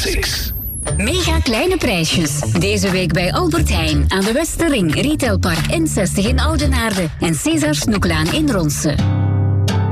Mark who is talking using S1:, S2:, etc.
S1: Classics.
S2: Mega kleine prijsjes. Deze week bij Albert Heijn aan de Westerring, Retailpark N60 in Oudenaarde en César Snoeklaan in Ronse.